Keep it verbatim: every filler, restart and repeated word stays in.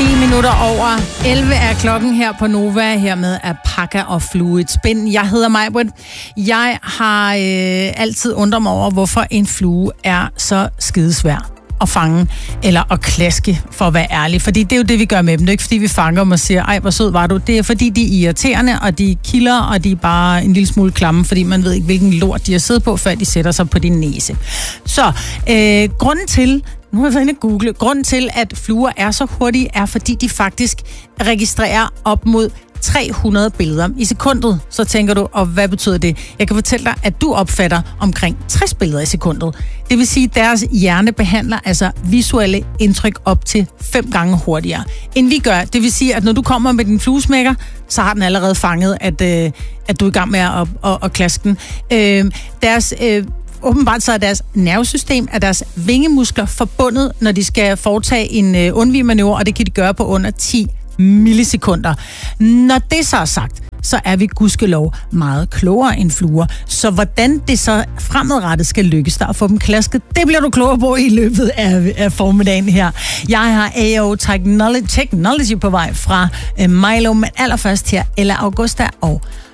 ti minutter over elleve er klokken her på Nova. Hermed er Pakka og Fluid Spin. Jeg hedder Majbrit. Jeg har øh, altid undret mig over, hvorfor en flue er så skidesvær at fange, eller at klaske, for at være ærlig. Fordi det er jo det, vi gør med dem. Det er ikke, fordi vi fanger dem og siger, ej, hvor sød var du. Det er, fordi de er irriterende, og de kilder, og de er bare en lille smule klamme, fordi man ved ikke, hvilken lort de har siddet på, før de sætter sig på din næse. Så, øh, grunden til, nu har jeg været inde og google, grunden til, at fluer er så hurtige, er, fordi de faktisk registrerer op mod tre hundrede billeder i sekundet. Så tænker du, og hvad betyder det? Jeg kan fortælle dig, at du opfatter omkring tres billeder i sekundet. Det vil sige, at deres hjerne behandler altså visuelle indtryk op til fem gange hurtigere, end vi gør. Det vil sige, at når du kommer med din fluesmækker, så har den allerede fanget, at, øh, at du er i gang med at, at, at, at klaske den. Øh, deres... Øh, Åbenbart så er deres nervesystem, er deres vingemuskler forbundet, når de skal foretage en øh, undvigemanøvre, og det kan de gøre på under ti millisekunder. Når det så er sagt, så er vi gudskelov meget klogere end fluer. Så hvordan det så fremadrettet skal lykkes der at få dem klasket, det bliver du klogere på i løbet af, af formiddagen her. Jeg har A O Technology, Technology på vej fra øh, Milo, men allerførst her Ella Augusta og